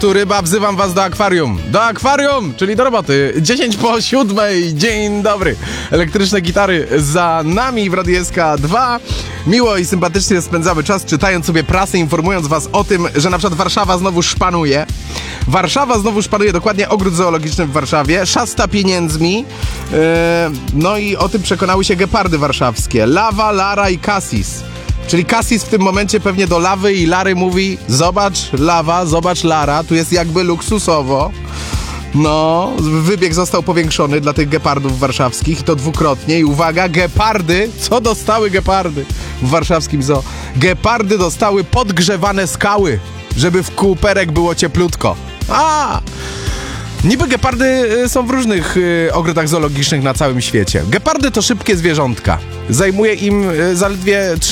Tu ryba, wzywam was do akwarium. Do akwarium, czyli do roboty. 6:50. Dzień dobry. Elektryczne gitary za nami w Radiu SK2. Miło i sympatycznie spędzamy czas, czytając sobie prasę, informując was o tym, że na przykład Warszawa znowu szpanuje. Warszawa znowu szpanuje, dokładnie ogród zoologiczny w Warszawie. Szasta pieniędzmi. No i o tym przekonały się gepardy warszawskie. Lawa, Lara i Cassis. Czyli Cassis w tym momencie pewnie do Lawy i Lary mówi: zobacz Lawa, zobacz Lara, tu jest jakby luksusowo. No, wybieg został powiększony dla tych gepardów warszawskich i to dwukrotnie. I uwaga, gepardy, co dostały gepardy w warszawskim zoo? Gepardy dostały podgrzewane skały, żeby w kółperek było cieplutko. Niby gepardy są w różnych ogrodach zoologicznych na całym świecie. Gepardy to szybkie zwierzątka. Zajmuje im zaledwie 3